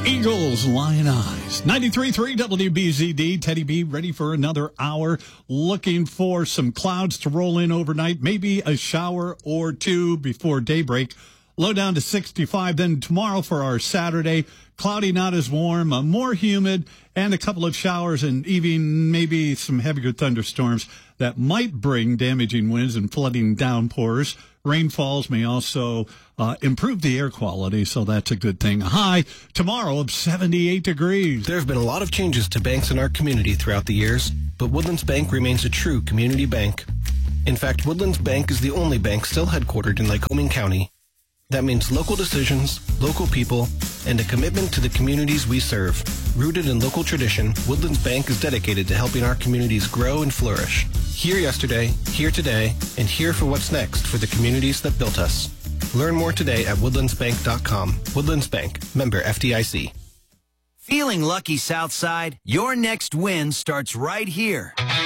Eagles, Lion Eyes. 93.3 WBZD. Teddy B ready for another hour. Looking for some clouds to roll in overnight. Maybe a shower or two before daybreak. Low down to 65. Then tomorrow for our Saturday, cloudy, not as warm, more humid, and a couple of showers and even maybe some heavier thunderstorms that might bring damaging winds and flooding downpours. Rainfalls may also improve the air quality, so that's a good thing. High tomorrow of 78 degrees. There have been a lot of changes to banks in our community throughout the years, but Woodlands Bank remains a true community bank. In fact, Woodlands Bank is the only bank still headquartered in Lycoming County. That means local decisions, local people, and a commitment to the communities we serve. Rooted in local tradition, Woodlands Bank is dedicated to helping our communities grow and flourish. Here yesterday, here today, and here for what's next for the communities that built us. Learn more today at woodlandsbank.com. Woodlands Bank, member FDIC. Feeling lucky, Southside? Your next win starts right here.